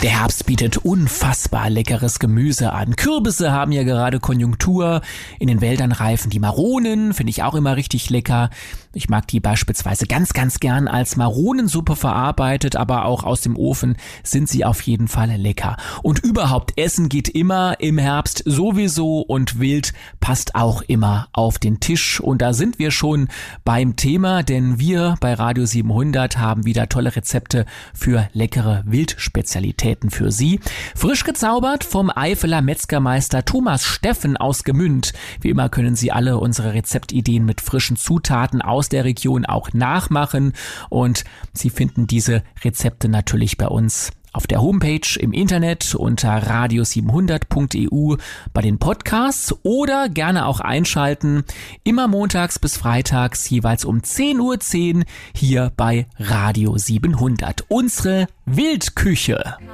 Der Herbst bietet unfassbar leckeres Gemüse an. Kürbisse haben ja gerade Konjunktur. In den Wäldern reifen die Maronen, finde ich auch immer richtig lecker. Ich mag die beispielsweise ganz, ganz gern als Maronensuppe verarbeitet, aber auch aus dem Ofen sind sie auf jeden Fall lecker. Und überhaupt, Essen geht immer im Herbst sowieso und Wild passt auch immer auf den Tisch. Und da sind wir schon beim Thema, denn wir bei Radio 700 haben wieder tolle Rezepte für leckere Wildspezialitäten für Sie. Frisch gezaubert vom Eifeler Metzgermeister Thomas Steffen aus Gemünd. Wie immer können Sie alle unsere Rezeptideen mit frischen Zutaten aus der Region auch nachmachen und Sie finden diese Rezepte natürlich bei uns auf der Homepage im Internet unter radio700.eu bei den Podcasts oder gerne auch einschalten, immer montags bis freitags jeweils um 10:10 Uhr hier bei Radio 700. Unsere Wildküche.